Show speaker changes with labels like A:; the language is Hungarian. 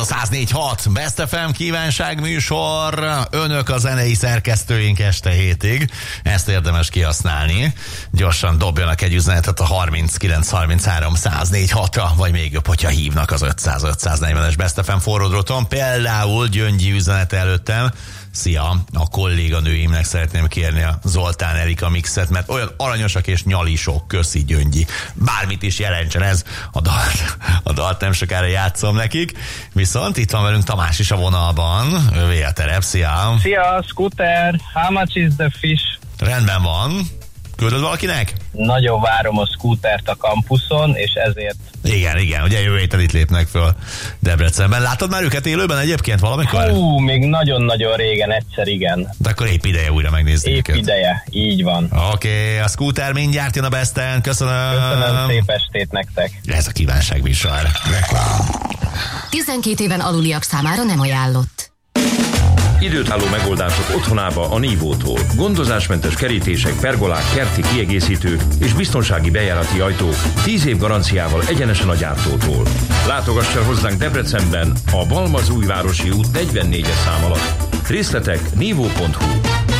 A: a 104.6 Best FM kívánságműsor. Önök a zenei szerkesztőink este hétig. Ezt érdemes kihasználni. Gyorsan dobjanak egy üzenetet a 3933 104.6-ra, vagy még jobb, hogyha hívnak az 500-540-es Best FM forródroton. Például Gyöngyi üzenet előttem. Szia, a kolléganőimnek szeretném kérni a Zoltán Erika mixet, mert olyan aranyosak és nyalisok, köszi Gyöngyi. Bármit is jelentsen ez, a dalt nem sokára játszom nekik. Viszont itt van velünk Tamás is a vonalban, ővé a terep, szia.
B: Szia, Scooter, how much is the fish?
A: Rendben van. Küldöd valakinek?
B: Nagyon várom a Scootert a kampuszon, és ezért...
A: Igen, ugye jövő héten itt lépnek föl Debrecenben. Látod már őket élőben egyébként valamikor?
B: Még nagyon-nagyon régen, egyszer igen.
A: De akkor épp ideje újra megnézni őket.
B: Épp ideje, így van.
A: Oké, a Scooter mindjárt jön a Besten,
B: Köszönöm, szép estét nektek.
A: Ez a kívánságműsor.
C: 12 éven aluliak számára nem ajánlott.
D: Időtálló megoldások otthonába a Nívótól. Gondozásmentes kerítések, pergolák, kerti kiegészítők és biztonsági bejárati ajtók 10 év garanciával egyenesen a gyártótól. Látogass el hozzánk Debrecenben a Balmazújvárosi út 44-es szám alatt. Részletek nívó.hu.